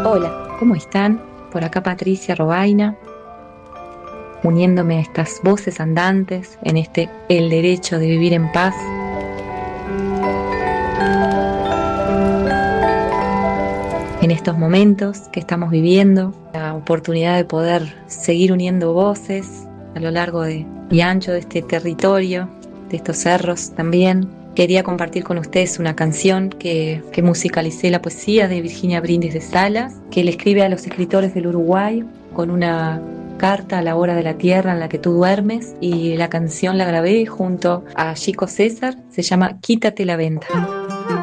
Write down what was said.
Hola, ¿cómo están? Por acá Patricia Robaina, uniéndome a estas voces andantes en este El derecho de vivir en paz. En estos momentos que estamos viviendo, la oportunidad de poder seguir uniendo voces a lo largo y ancho de este territorio, de estos cerros también. Quería compartir con ustedes una canción que musicalicé la poesía de Virginia Brindis de Salas, que le escribe a los escritores del Uruguay con una carta a la hora de la tierra en la que tú duermes, y la canción la grabé junto a Chico César, se llama Quítate la venta.